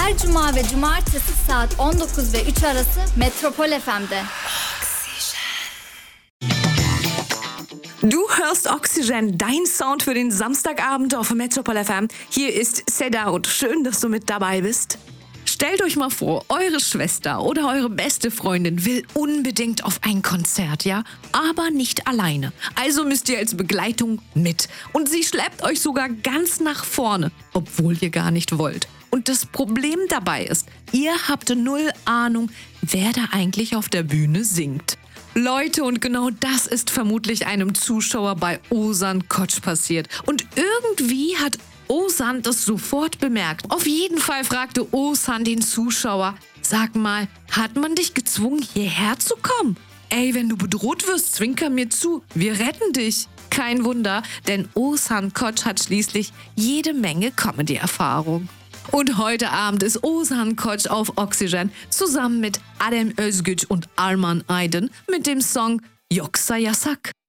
Her cuma ve cumartesi saat 19 ve 3 arası Metropol FM'de. Du hörst Oxygen, dein Sound für den Samstagabend auf Metropol FM. Hier ist Seda und schön, dass du mit dabei bist. Stellt euch mal vor, eure Schwester oder eure beste Freundin will unbedingt auf ein Konzert, ja? Aber nicht alleine. Also müsst ihr als Begleitung mit. Und sie schleppt euch sogar ganz nach vorne, obwohl ihr gar nicht wollt. Und das Problem dabei ist, ihr habt null Ahnung, wer da eigentlich auf der Bühne singt. Leute, und genau das ist vermutlich einem Zuschauer bei Ozan Koç passiert. Und irgendwie hat Ozan das sofort bemerkt. Auf jeden Fall fragte Ozan den Zuschauer: Sag mal, hat man dich gezwungen, hierher zu kommen? Ey, wenn du bedroht wirst, zwinker mir zu. Wir retten dich. Kein Wunder, denn Ozan Koç hat schließlich jede Menge Comedy-Erfahrung. Und heute Abend ist Ozan Koç auf Oxygen zusammen mit Adem Özgüç und Arman Aydın mit dem Song Yoksa Yasak.